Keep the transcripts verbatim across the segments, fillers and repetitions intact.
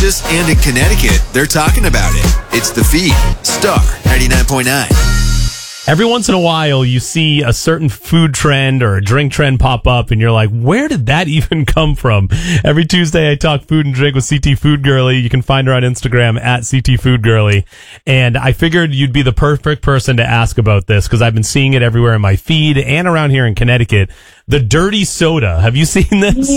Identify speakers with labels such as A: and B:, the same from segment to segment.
A: Kansas and in Connecticut, they're talking about it. It's The Feed, Star ninety-nine point nine.
B: Every once in a while, you see a certain food trend or a drink trend pop up, and you're like, where did that even come from? Every Tuesday, I talk food and drink with C T Food Girly. You can find her on Instagram at C T Food Girly. And I figured you'd be the perfect person to ask about this because I've been seeing it everywhere in my feed and around here in Connecticut. The dirty soda. Have you seen this?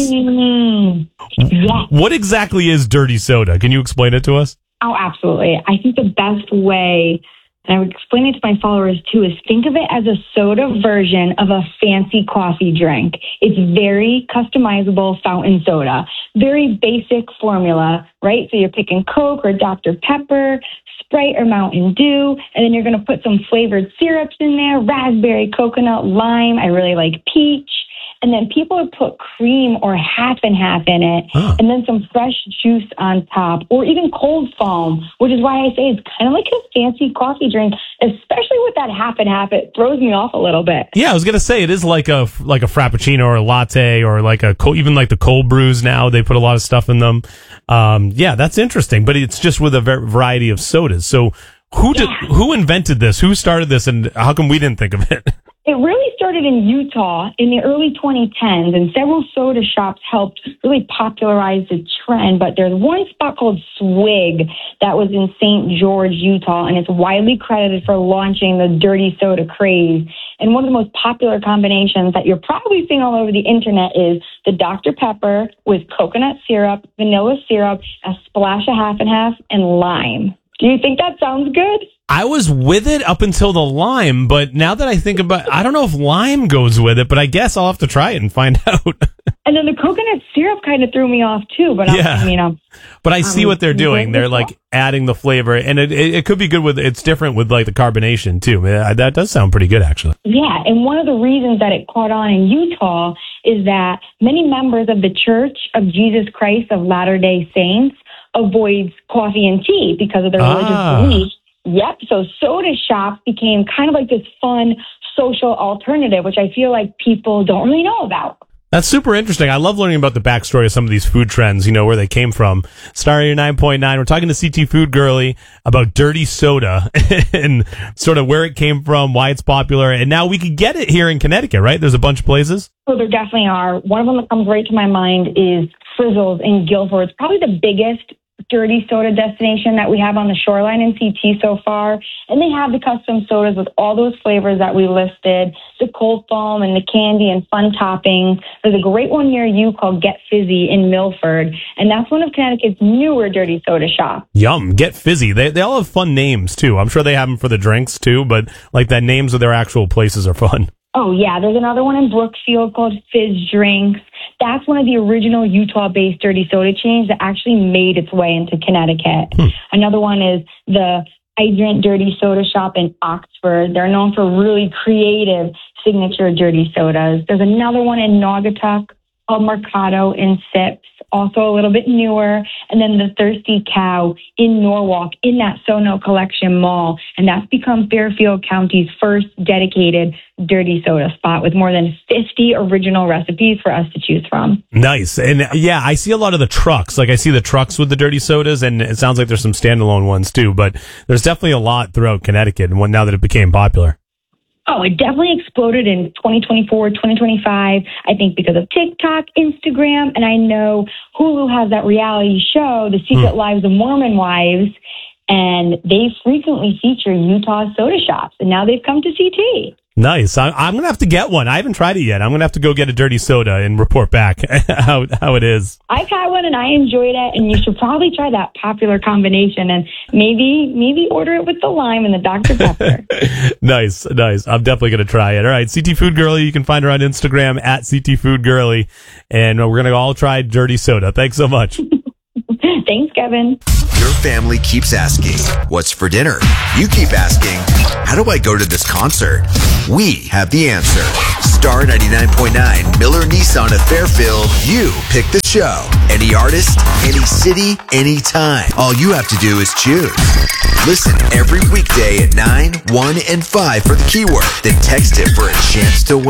C: Mm, yes.
B: What exactly is dirty soda? Can you explain it to us?
C: Oh, absolutely. I think the best way, and I would explain it to my followers too, is think of it as a soda version of a fancy coffee drink. It's very customizable fountain soda, very basic formula, right? So you're picking Coke or Doctor Pepper, Sprite or Mountain Dew, and then you're going to put some flavored syrups in there, raspberry, coconut, lime. I really like peach. And then people would put cream or half and half in it, huh. and then some fresh juice on top, or even cold foam, which is why I say it's kind of like a fancy coffee drink, especially with that half and half. It throws me off a little bit.
B: Yeah, I was gonna say it is like a like a frappuccino or a latte or like a even like the cold brews now. They put a lot of stuff in them. Um, yeah, that's interesting, but it's just with a variety of sodas. So who did,
C: yeah.
B: who invented this? Who started this, and how come we didn't think of it?
C: It really started in Utah in the early twenty tens, and several soda shops helped really popularize the trend. But there's one spot called Swig that was in Saint George, Utah, and it's widely credited for launching the dirty soda craze. And one of the most popular combinations that you're probably seeing all over the internet is the Doctor Pepper with coconut syrup, vanilla syrup, a splash of half and half, and lime. Do you think that sounds good?
B: I was with it up until the lime, but now that I think about it, I don't know if lime goes with it, but I guess I'll have to try it and find out.
C: And then the coconut syrup kind of threw me off too, but
B: yeah.
C: I, I mean, I'm,
B: but I see
C: um,
B: what they're doing. They're like adding the flavor, and it, it it could be good with, it's different with like the carbonation too. That does sound pretty good actually.
C: Yeah, and one of the reasons that it caught on in Utah is that many members of the Church of Jesus Christ of Latter-day Saints avoids coffee and tea because of their religious
B: ah.
C: beliefs. Yep. So soda shops became kind of like this fun social alternative, which I feel like people don't really know about.
B: That's super interesting. I love learning about the backstory of some of these food trends, you know, where they came from. Star nine point nine, we're talking to C T Food Girly about dirty soda and sort of where it came from, why it's popular. And now we can get it here in Connecticut, right? There's a bunch of places.
C: So there definitely are. One of them that comes right to my mind is Frizzles in Guilford. It's probably the biggest dirty soda destination that we have on the shoreline in C T so far. And they have the custom sodas with all those flavors that we listed, the cold foam and the candy and fun toppings. There's a great one near you called Get Fizzy in Milford. And that's one of Connecticut's newer dirty soda shops.
B: Yum. Get Fizzy. They they all have fun names too. I'm sure they have them for the drinks too, but like that names of their actual places are fun.
C: Oh, yeah. There's another one in Brookfield called Fizz Drinks. That's one of the original Utah-based dirty soda chains that actually made its way into Connecticut. Hmm. Another one is the Hydrant Dirty Soda Shop in Oxford. They're known for really creative signature dirty sodas. There's another one in Naugatuck called Mercado in Sips, also a little bit newer. And then the Thirsty Cow in Norwalk in that Sono Collection Mall. And that's become Fairfield County's first dedicated dirty soda spot with more than fifty original recipes for us to choose from.
B: Nice. And yeah, I see a lot of the trucks. Like I see the trucks with the dirty sodas, and it sounds like there's some standalone ones too, but there's definitely a lot throughout Connecticut and one now that it became popular.
C: Oh, it definitely exploded in twenty twenty-four, twenty twenty-five, I think because of TikTok, Instagram, and I know Hulu has that reality show, The Secret mm. Lives of Mormon Wives, and they frequently feature Utah soda shops, and now they've come to C T.
B: Nice. I, I'm going to have to get one. I haven't tried it yet. I'm going to have to go get a dirty soda and report back how how it is.
C: I've had one and I enjoyed it, and you should probably try that popular combination and maybe maybe order it with the lime and the Doctor Pepper.
B: Nice, nice. I'm definitely going to try it. All right, C T Food Girly, you can find her on Instagram at C T Food Girly, and we're going to all try dirty soda. Thanks so much.
C: Thanks, Kevin.
A: Your family keeps asking, what's for dinner? You keep asking, how do I go to this concert? We have the answer. Star ninety-nine point nine, Miller Nissan of Fairfield. You pick the show. Any artist, any city, anytime. All you have to do is choose. Listen every weekday at nine, one, and five for the keyword. Then text it for a chance to win.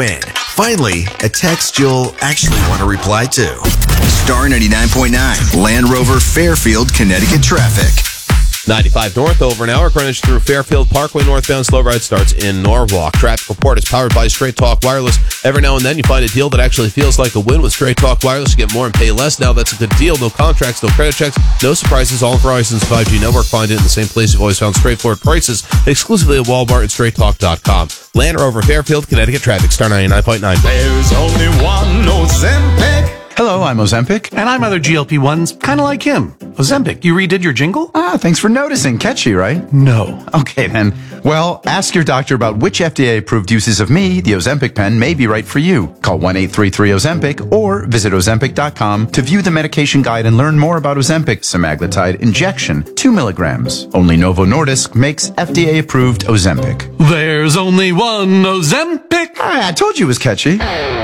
A: Finally, a text you'll actually want to reply to. Star ninety-nine point nine, Land Rover Fairfield, Connecticut traffic.
D: ninety-five north over an hour, Greenwich through Fairfield Parkway northbound. Slow ride starts in Norwalk. Traffic report is powered by Straight Talk Wireless. Every now and then you find a deal that actually feels like a win with Straight Talk Wireless. You get more and pay less. Now that's a good deal. No contracts, no credit checks, no surprises. All of Verizon's five G network. Find it in the same place you've always found straightforward prices, exclusively at Walmart and straight talk dot com. Land Rover Fairfield, Connecticut traffic. Star ninety-nine point nine.
E: There's only one Ozempic.
F: Hello, I'm Ozempic.
E: And I'm other G L P ones, kind of like him. Ozempic, you redid your jingle?
F: Ah, thanks for noticing. Catchy, right?
E: No.
F: Okay, then. Well, ask your doctor about which F D A-approved uses of me, the Ozempic pen, may be right for you. Call one eight three three Ozempic or visit Ozempic dot com to view the medication guide and learn more about Ozempic semaglutide injection, two milligrams. Only Novo Nordisk makes F D A-approved Ozempic.
E: There's only one Ozempic.
F: Ah, I told you it was catchy.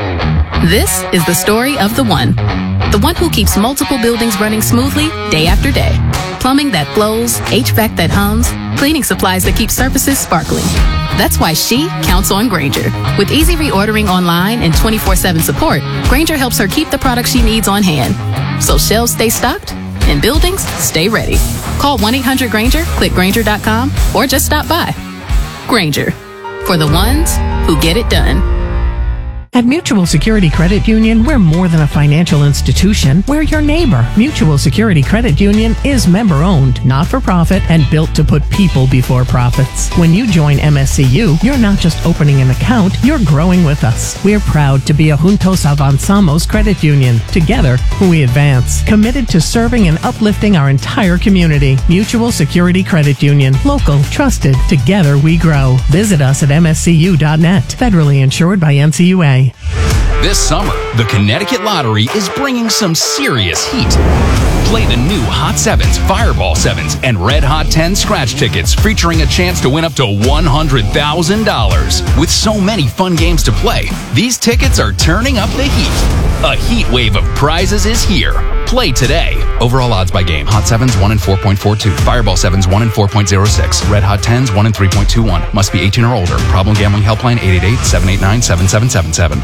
G: This is the story of the one. The one who keeps multiple buildings running smoothly day after day. Plumbing that flows, H V A C that hums, cleaning supplies that keep surfaces sparkling. That's why she counts on Grainger. With easy reordering online and twenty-four seven support, Grainger helps her keep the products she needs on hand. So shelves stay stocked and buildings stay ready. Call one eight hundred Grainger, click Grainger dot com, or just stop by. Grainger, for the ones who get it done.
H: At Mutual Security Credit Union, we're more than a financial institution. We're your neighbor. Mutual Security Credit Union is member-owned, not-for-profit, and built to put people before profits. When you join M S C U, you're not just opening an account, you're growing with us. We're proud to be a Juntos Avanzamos credit union. Together, we advance. Committed to serving and uplifting our entire community. Mutual Security Credit Union. Local, trusted. Together, we grow. Visit us at M S C U dot net. Federally insured by N C U A.
I: This summer, the Connecticut Lottery is bringing some serious heat. Play the new Hot Sevens, Fireball Sevens, and Red Hot ten scratch tickets featuring a chance to win up to one hundred thousand dollars. With so many fun games to play, these tickets are turning up the heat. A heat wave of prizes is here. Play today. Overall odds by game. Hot Sevens one in four point four two. Fireball Sevens one in four point zero six. Red Hot tens one in three point two one. Must be eighteen or older. Problem Gambling Helpline eight eight eight, seven eight nine, seven seven seven seven.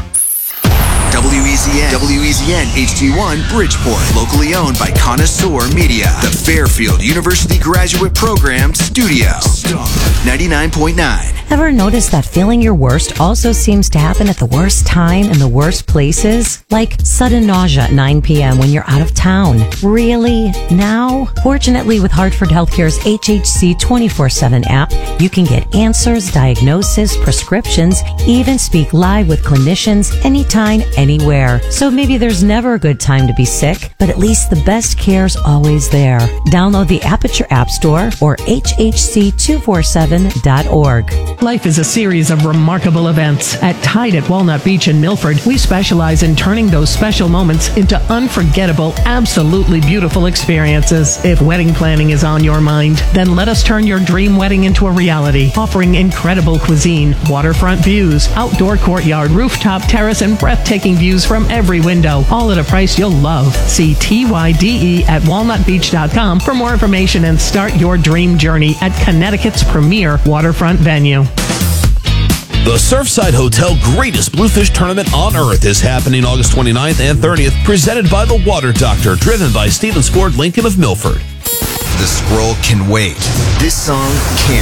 A: W E Z N, W E Z N H D one Bridgeport, locally owned by Connoisseur Media, the Fairfield University Graduate Program Studio. Star ninety-nine point nine.
J: Ever notice that feeling your worst also seems to happen at the worst time in the worst places? Like sudden nausea at nine p.m. when you're out of town. Really? Now? Fortunately, with Hartford Healthcare's H H C twenty-four seven app, you can get answers, diagnosis, prescriptions, even speak live with clinicians anytime, anywhere. So maybe there's never a good time to be sick, but at least the best care's always there. Download the app at your app store or H H C two forty-seven dot org.
H: Life is a series of remarkable events. At Tide at Walnut Beach in Milford, we specialize in turning those special moments into unforgettable, absolutely beautiful experiences. If wedding planning is on your mind, then let us turn your dream wedding into a reality, offering incredible cuisine, waterfront views, outdoor courtyard, rooftop terrace, and breathtaking views from every window, all at a price you'll love. See T Y D E at walnut beach dot com for more information and start your dream journey at Connecticut's premier waterfront venue.
D: The Surfside Hotel Greatest Bluefish Tournament on Earth is happening August twenty-ninth and thirtieth, presented by The Water Doctor, driven by Stevens Ford Lincoln of Milford.
A: The scroll can wait. This song can't.